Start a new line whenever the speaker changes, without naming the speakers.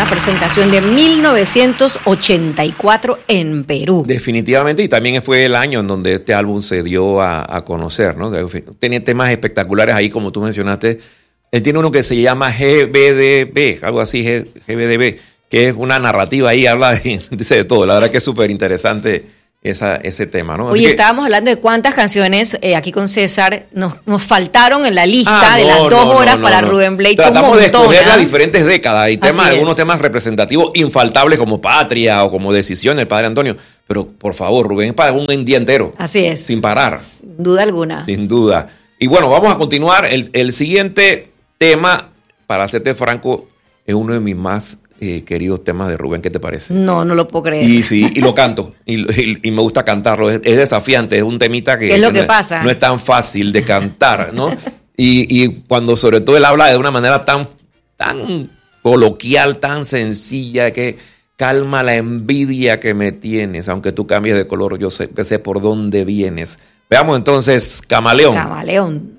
una presentación de 1984 en Perú.
Definitivamente, y también fue el año en donde este álbum se dio a conocer, ¿no? Tenía temas espectaculares ahí, como tú mencionaste. Él tiene uno que se llama GBDB, algo así, GBDB, que es una narrativa ahí, dice de todo. La verdad que es súper interesante ese tema, ¿no?
Oye, estábamos hablando de cuántas canciones aquí con César nos faltaron en la lista de las 2 horas para Rubén Blades.
Tratamos de escoger las diferentes décadas y algunos temas representativos infaltables como Patria o como Decisión, el Padre Antonio. Pero por favor, Rubén es para un día entero.
Así es.
Sin parar.
Sin duda alguna.
Sin duda. Y bueno, vamos a continuar. El siguiente tema, para serte franco, es uno de mis más queridos temas de Rubén. ¿Qué te parece?
No lo puedo creer.
Y sí, y lo canto. Y me gusta cantarlo. Es desafiante, es un temita que,
¿qué es lo que pasa?
No es tan fácil de cantar, ¿no? y cuando sobre todo él habla de una manera tan coloquial, tan sencilla, que calma la envidia que me tienes. Aunque tú cambies de color, yo sé por dónde vienes. Veamos entonces Camaleón.
Camaleón.